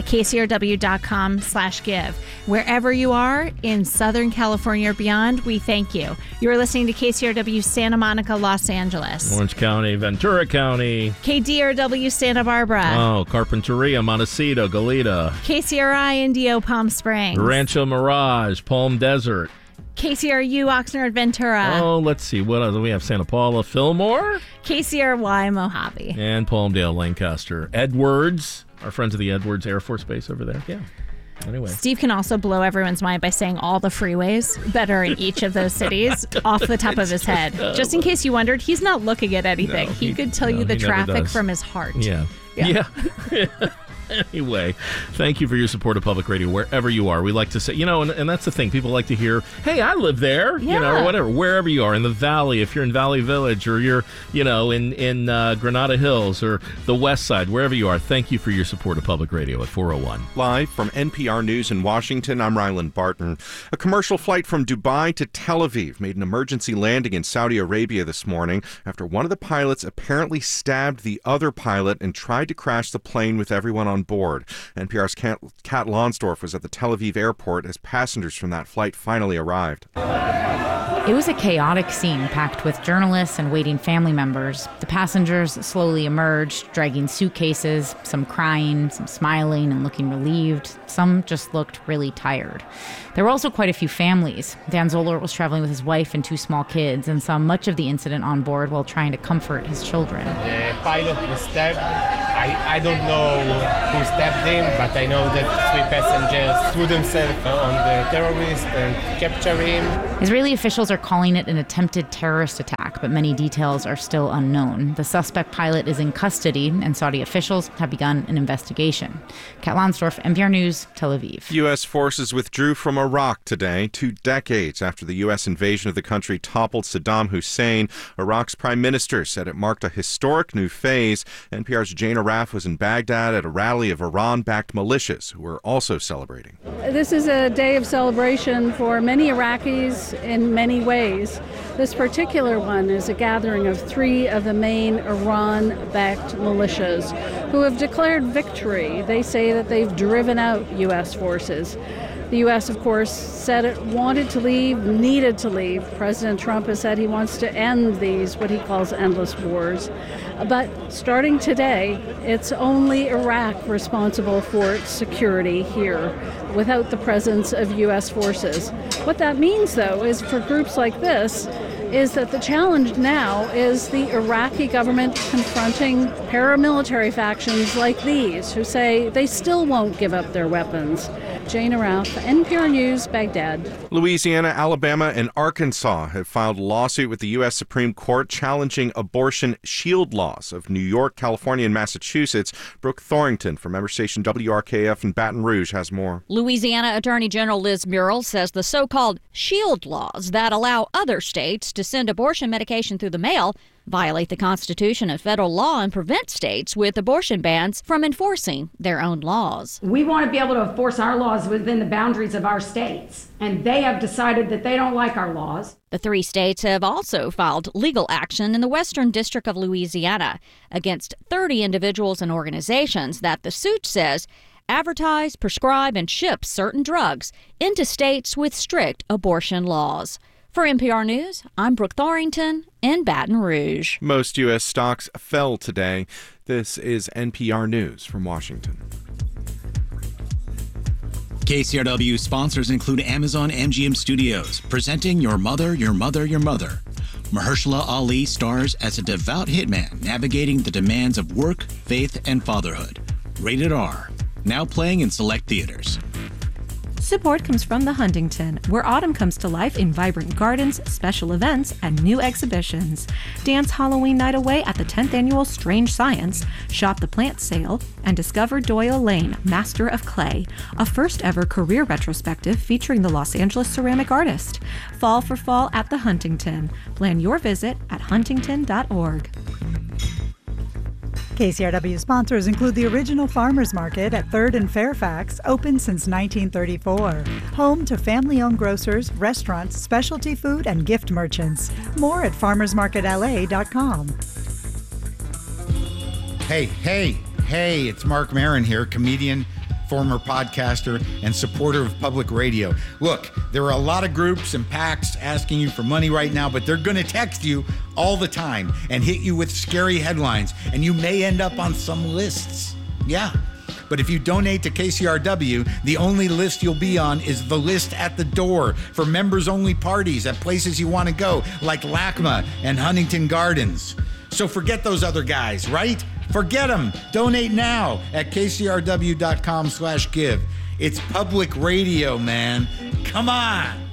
kcrw.com/give. Wherever you are in Southern California or beyond, we thank you. You're listening to KCRW Santa Monica, Los Angeles. Orange County, Ventura County. KDRW Santa Barbara. Oh, Carpinteria, Montecito, Goleta. KCRI Indio, Palm Springs. Rancho Mirage, Palm Desert. KCRU Oxnard, Ventura. Oh, let's see. What else do we have? Santa Paula, Fillmore. KCRY Mojave. And Palmdale, Lancaster. Edwards, our friends of the Edwards Air Force Base over there. Yeah. Anyway. Steve can also blow everyone's mind by saying all the freeways that are in each of those cities off the top of his head. Just in case you wondered, he's not looking at anything. No, he could tell you the traffic from his heart. Yeah. Anyway, thank you for your support of public radio wherever you are. We like to say, and that's the thing. People like to hear, hey, I live there, or whatever, wherever you are, in the Valley, if you're in Valley Village, or you're, in Granada Hills or the West Side, wherever you are. Thank you for your support of public radio at 401. Live from NPR News in Washington, I'm Ryland Barton. A commercial flight from Dubai to Tel Aviv made an emergency landing in Saudi Arabia this morning after one of the pilots apparently stabbed the other pilot and tried to crash the plane with everyone on board. NPR's Kat Lonsdorf was at the Tel Aviv airport as passengers from that flight finally arrived. It was a chaotic scene packed with journalists and waiting family members. The passengers slowly emerged, dragging suitcases, some crying, some smiling and looking relieved. Some just looked really tired. There were also quite a few families. Dan Zoller was traveling with his wife and 2 small kids and saw much of the incident on board while trying to comfort his children. The pilot was stabbed. I don't know who stabbed him, but I know that 3 passengers threw themselves on the terrorist and captured him. Israeli officials are calling it an attempted terrorist attack, but many details are still unknown. The suspect pilot is in custody, and Saudi officials have begun an investigation. Kat Lonsdorf, NPR News, Tel Aviv. U.S. forces withdrew from Iraq today, 2 decades after the U.S. invasion of the country toppled Saddam Hussein. Iraq's prime minister said it marked a historic new phase. NPR's Jane Araf was in Baghdad at a rally of Iran-backed militias who were also celebrating. This is a day of celebration for many Iraqis in many ways. This particular one is a gathering of 3 of the main Iran-backed militias who have declared victory. They say that they've driven out U.S. forces. The U.S., of course, said it wanted to leave, needed to leave. President Trump has said he wants to end these, what he calls endless wars. But starting today, it's only Iraq responsible for its security here without the presence of U.S. forces. What that means, though, is for groups like this, is that the challenge now is the Iraqi government confronting paramilitary factions like these who say they still won't give up their weapons. Jane Araf, NPR News, Baghdad. Louisiana, Alabama, and Arkansas have filed a lawsuit with the U.S. Supreme Court challenging abortion shield laws of New York, California, and Massachusetts. Brooke Thorington from member station WRKF in Baton Rouge has more. Louisiana Attorney General Liz Muriel says the so-called shield laws that allow other states to send abortion medication through the mail violate the Constitution and federal law and prevent states with abortion bans from enforcing their own laws. We want to be able to enforce our laws within the boundaries of our states, and they have decided that they don't like our laws. The 3 states have also filed legal action in the Western District of Louisiana against 30 individuals and organizations that the suit says advertise, prescribe, and ship certain drugs into states with strict abortion laws. For NPR News, I'm Brooke Thorington in Baton Rouge. Most U.S. stocks fell today. This is NPR News from Washington. KCRW sponsors include Amazon MGM Studios, presenting Your Mother, Your Mother, Your Mother. Mahershala Ali stars as a devout hitman navigating the demands of work, faith, and fatherhood. Rated R. Now playing in select theaters. Support comes from The Huntington, where autumn comes to life in vibrant gardens, special events, and new exhibitions. Dance Halloween night away at the 10th annual Strange Science, shop the plant sale, and discover Doyle Lane, Master of Clay, a first-ever career retrospective featuring the Los Angeles ceramic artist. Fall for fall at The Huntington. Plan your visit at huntington.org. KCRW sponsors include the original Farmers Market at 3rd and Fairfax, open since 1934. Home to family-owned grocers, restaurants, specialty food, and gift merchants. More at farmersmarketla.com. Hey, it's Mark Maron here, comedian, former podcaster, and supporter of public radio. Look, there are a lot of groups and PACs asking you for money right now, but they're going to text you all the time and hit you with scary headlines, and you may end up on some lists. Yeah. But if you donate to KCRW, the only list you'll be on is the list at the door for members-only parties at places you want to go, like LACMA and Huntington Gardens. So forget those other guys, right? Forget them. Donate now at kcrw.com/give. It's public radio, man. Come on.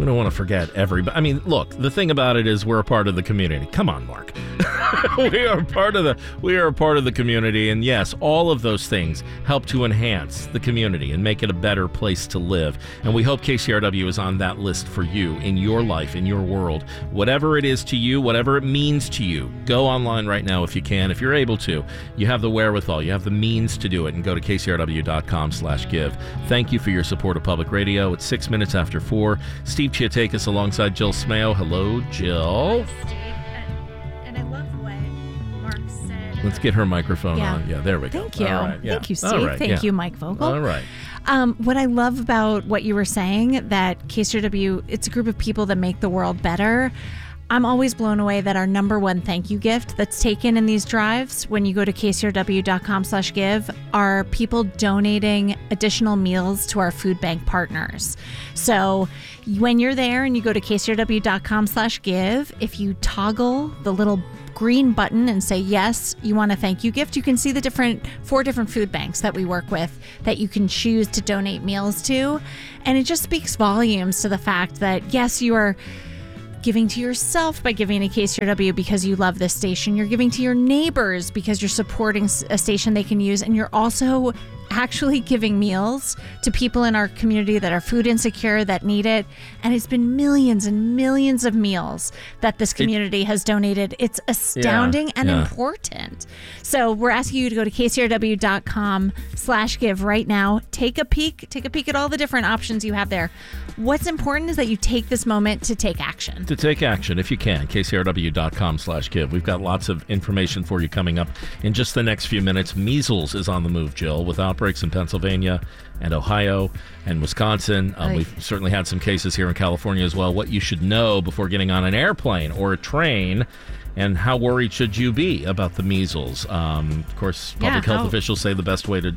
We don't want to forget everybody. I mean, look, the thing about it is we're a part of the community. Come on, Mark. We are part of the community, and yes, all of those things help to enhance the community and make it a better place to live. And we hope KCRW is on that list for you in your life, in your world. Whatever it is to you, whatever it means to you, go online right now if you can. If you're able to, you have the wherewithal, you have the means to do it, and go to kcrw.com/give. Thank you for your support of public radio. It's 6 minutes after 4. Steve Chiatakis alongside Jill Smale. Hello, Jill. And I love what Mark said. Let's get her microphone on. Yeah, there we go. Thank you. All right, yeah. Thank you, Steve. All right, Thank you, Mike Vogel. All right. What I love about what you were saying, that KCRW, it's a group of people that make the world better. I'm always blown away that our number one thank you gift that's taken in these drives, when you go to kcrw.com/give, are people donating additional meals to our food bank partners. So when you're there and you go to kcrw.com/give, if you toggle the little green button and say, yes, you want a thank you gift, you can see the 4 different food banks that we work with that you can choose to donate meals to. And it just speaks volumes to the fact that, yes, you are giving to yourself by giving to KCRW because you love this station. You're giving to your neighbors because you're supporting a station they can use. And you're also actually giving meals to people in our community that are food insecure, that need it. And it's been millions and millions of meals that this community has donated. It's astounding and important. So we're asking you to go to kcrw.com/give right now. Take a peek at all the different options you have there. What's important is that you take this moment to take action. To take action, if you can, kcrw.com/give. We've got lots of information for you coming up in just the next few minutes. Measles is on the move, Jill, with outbreaks in Pennsylvania and Ohio and Wisconsin. We've certainly had some cases here in California as well. What you should know before getting on an airplane or a train, and how worried should you be about the measles? Of course, public health officials say the best way to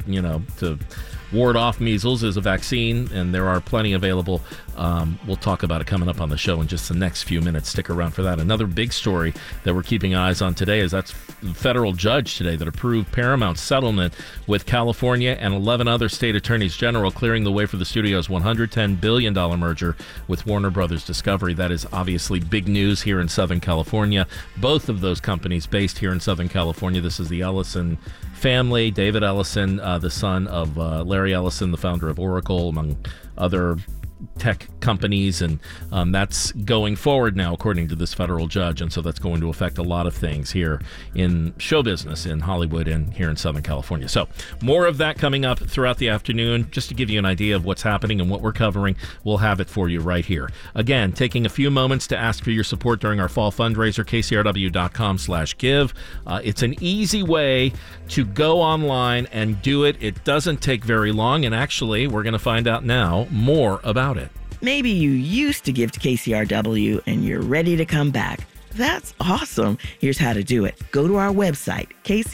ward off measles is a vaccine, and there are plenty available. We'll talk about it coming up on the show in just the next few minutes. Stick around for that. Another big story that we're keeping eyes on today is that's the federal judge today that approved Paramount's settlement with California and 11 other state attorneys general, clearing the way for the studio's $110 billion merger with Warner Brothers Discovery. That is obviously big news here in Southern California. Both of those companies based here in Southern California. This is the Ellison family. David Ellison, the son of Larry Ellison, the founder of Oracle, among other tech companies, and that's going forward now according to this federal judge, and so that's going to affect a lot of things here in show business in Hollywood and here in Southern California. So more of that coming up throughout the afternoon. Just to give you an idea of what's happening and what we're covering, we'll have it for you right here. Again, taking a few moments to ask for your support during our fall fundraiser, kcrw.com/give. It's an easy way to go online and do it. It doesn't take very long, and actually we're going to find out now more about it. Maybe you used to give to KCRW and you're ready to come back. That's awesome. Here's how to do it. Go to our website,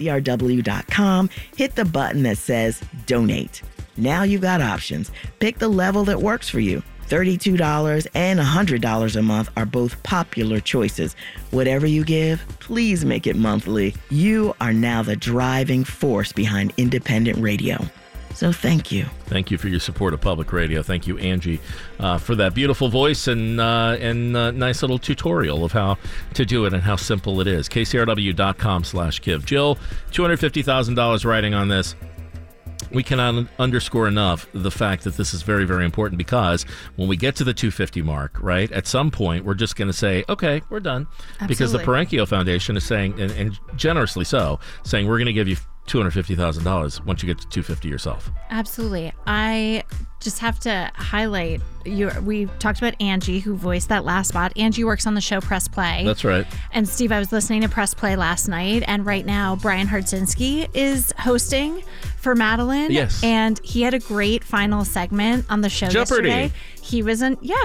kcrw.com, hit the button that says donate. Now you've got options. Pick the level that works for you. $32 and $100 a month are both popular choices. Whatever you give, please make it monthly. You are now the driving force behind independent radio. So thank you. Thank you for your support of public radio. Thank you, Angie, for that beautiful voice and nice little tutorial of how to do it and how simple it is. KCRW.com/give. Jill, $250,000 riding on this. We cannot underscore enough the fact that this is very, very important, because when we get to the 250 mark, right, at some point we're just going to say, okay, we're done. Absolutely. Because the Parenkio Foundation is saying, and generously so, saying we're going to give you $250,000 once you get to 250 yourself. Absolutely. I just have to highlight, we talked about Angie, who voiced that last spot. Angie works on the show Press Play. That's right. And Steve, I was listening to Press Play last night, and right now Brian Hardzinski is hosting for Madeline. Yes. And he had a great final segment on the show Jeopardy! Yesterday. He was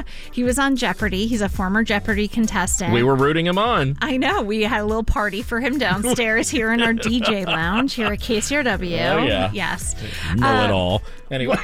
on Jeopardy. He's a former Jeopardy contestant. We were rooting him on. I know. We had a little party for him downstairs here in our DJ lounge here at KCRW. Oh, yeah. Yes. Know it all. Anyway.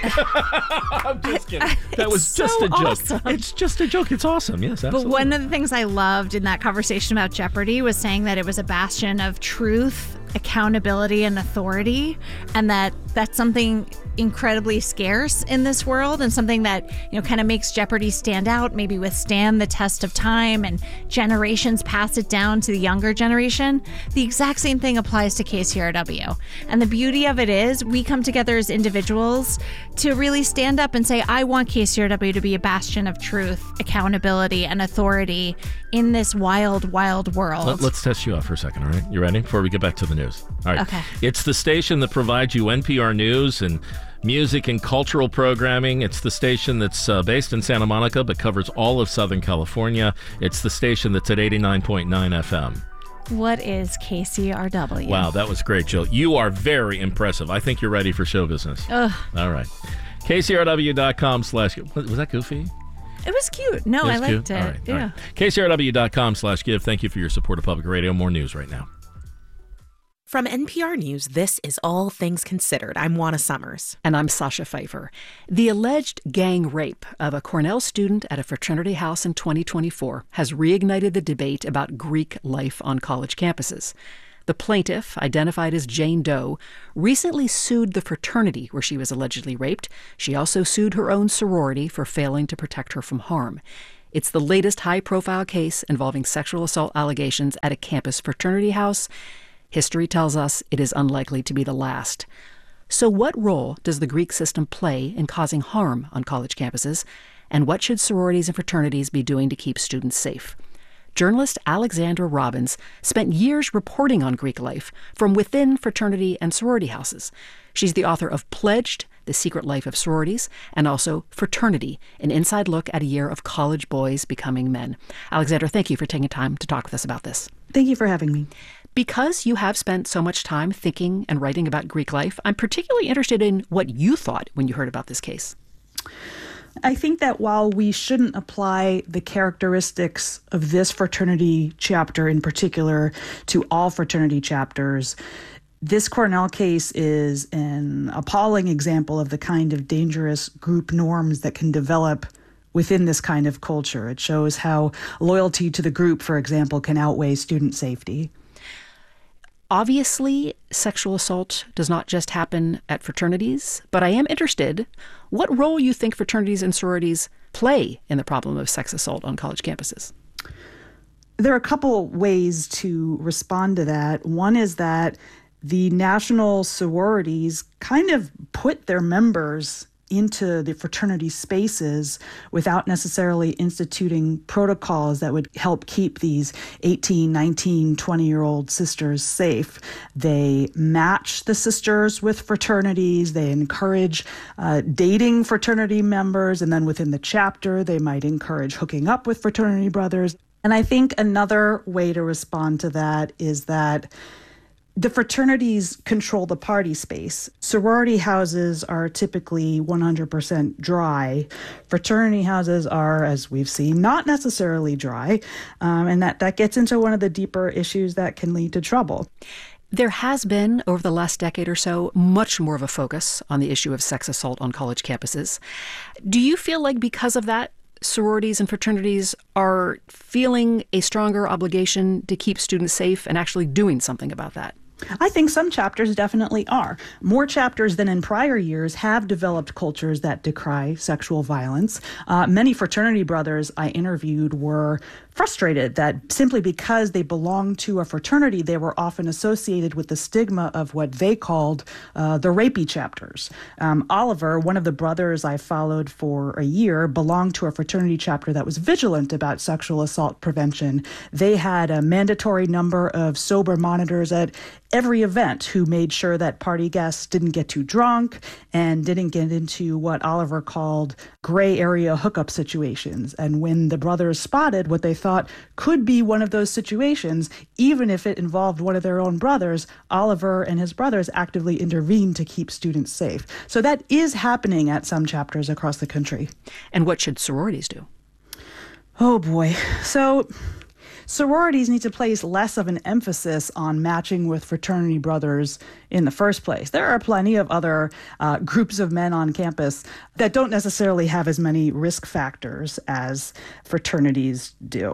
I'm just kidding. That was just a joke. Awesome. It's just a joke. It's awesome. Yes, absolutely. But one of the things I loved in that conversation about Jeopardy was saying that it was a bastion of truth accountability and authority, and that's something incredibly scarce in this world, and something that, kind of makes Jeopardy stand out, maybe withstand the test of time, and generations pass it down to the younger generation. The exact same thing applies to KCRW. And the beauty of it is we come together as individuals to really stand up and say, I want KCRW to be a bastion of truth, accountability, and authority in this wild, wild world. Let's test you out for a second, all right? You ready? Before we get back to the news. All right. Okay. It's the station that provides you NPR News and music and cultural programming. It's the station that's based in Santa Monica but covers all of Southern California. It's the station that's at 89.9 FM. What is KCRW? Wow, that was great, Jill. You are very impressive. I think you're ready for show business. Ugh. All right. KCRW.com/ was that goofy? It was cute. No, I liked it. All right, yeah. all right. KCRW.com/give. Thank you for your support of public radio. More news right now. From NPR News, this is All Things Considered. I'm Juana Summers. And I'm Sasha Pfeiffer. The alleged gang rape of a Cornell student at a fraternity house in 2024 has reignited the debate about Greek life on college campuses. The plaintiff, identified as Jane Doe, recently sued the fraternity where she was allegedly raped. She also sued her own sorority for failing to protect her from harm. It's the latest high-profile case involving sexual assault allegations at a campus fraternity house. History tells us it is unlikely to be the last. So what role does the Greek system play in causing harm on college campuses? And what should sororities and fraternities be doing to keep students safe? Journalist Alexandra Robbins spent years reporting on Greek life from within fraternity and sorority houses. She's the author of Pledged, The Secret Life of Sororities, and also Fraternity, an inside look at a year of college boys becoming men. Alexandra, thank you for taking time to talk with us about this. Thank you for having me. Because you have spent so much time thinking and writing about Greek life, I'm particularly interested in what you thought when you heard about this case. I think that while we shouldn't apply the characteristics of this fraternity chapter in particular to all fraternity chapters, this Cornell case is an appalling example of the kind of dangerous group norms that can develop within this kind of culture. It shows how loyalty to the group, for example, can outweigh student safety. Obviously, sexual assault does not just happen at fraternities, but I am interested what role you think fraternities and sororities play in the problem of sex assault on college campuses. There are a couple ways to respond to that. One is that the national sororities kind of put their members into the fraternity spaces without necessarily instituting protocols that would help keep these 18, 19, 20-year-old sisters safe. They match the sisters with fraternities. They encourage dating fraternity members. And then within the chapter, they might encourage hooking up with fraternity brothers. And I think another way to respond to that is that the fraternities control the party space. Sorority houses are typically 100% dry. Fraternity houses are, as we've seen, not necessarily dry. And that gets into one of the deeper issues that can lead to trouble. There has been, over the last decade or so, much more of a focus on the issue of sex assault on college campuses. Do you feel like because of that, sororities and fraternities are feeling a stronger obligation to keep students safe and actually doing something about that? I think some chapters definitely are. More chapters than in prior years have developed cultures that decry sexual violence. Many fraternity brothers I interviewed were frustrated that simply because they belonged to a fraternity, they were often associated with the stigma of what they called the rapey chapters. Oliver, one of the brothers I followed for a year, belonged to a fraternity chapter that was vigilant about sexual assault prevention. They had a mandatory number of sober monitors at every event who made sure that party guests didn't get too drunk and didn't get into what Oliver called gray area hookup situations. And when the brothers spotted what they thought could be one of those situations, even if it involved one of their own brothers, Oliver and his brothers actively intervened to keep students safe. So that is happening at some chapters across the country. And what should sororities do? Oh boy. So sororities need to place less of an emphasis on matching with fraternity brothers in the first place. There are plenty of other groups of men on campus that don't necessarily have as many risk factors as fraternities do.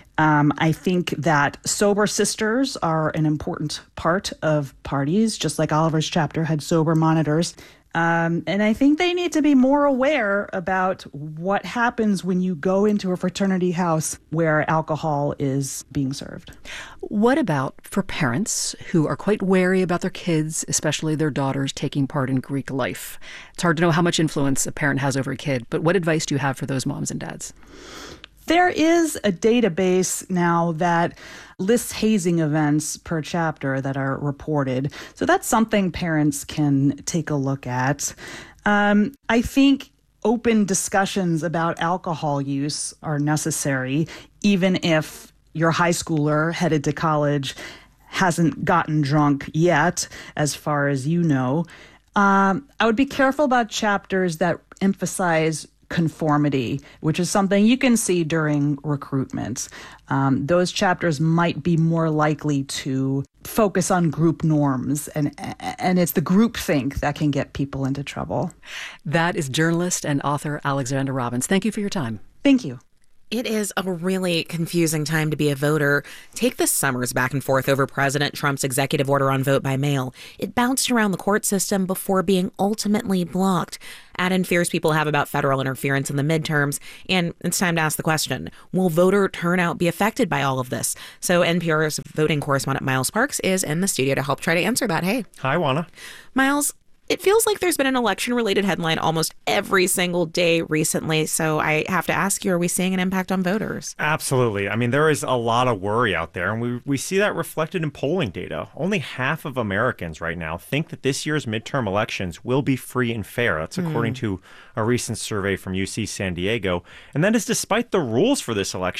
I think that sober sisters are an important part of parties, just like Oliver's chapter had sober monitors. And I think they need to be more aware about what happens when you go into a fraternity house where alcohol is being served. What about for parents who are quite wary about their kids, especially their daughters, taking part in Greek life? It's hard to know how much influence a parent has over a kid, but what advice do you have for those moms and dads? There is a database now that lists hazing events per chapter that are reported. So that's something parents can take a look at. I think open discussions about alcohol use are necessary, even if your high schooler headed to college hasn't gotten drunk yet, as far as you know. I would be careful about chapters that emphasize conformity, which is something you can see during recruitment. Those chapters might be more likely to focus on group norms, and it's the groupthink that can get people into trouble. That is journalist and author Alexandra Robbins. Thank you for your time. Thank you. It is a really confusing time to be a voter. Take the summers back and forth over President Trump's executive order on vote by mail. It bounced around the court system before being ultimately blocked. Add in fears people have about federal interference in the midterms, and it's time to ask the question, will voter turnout be affected by all of this? So NPR's voting correspondent Miles Parks is in the studio to help try to answer that. Hey. Hi, Juana. Miles, it feels like there's been an election-related headline almost every single day recently, so I have to ask you, are we seeing an impact on voters? Absolutely. I mean, there is a lot of worry out there, and we see that reflected in polling data. Only half of Americans right now think that this year's midterm elections will be free and fair. That's according to a recent survey from UC San Diego. And that is despite the rules for this election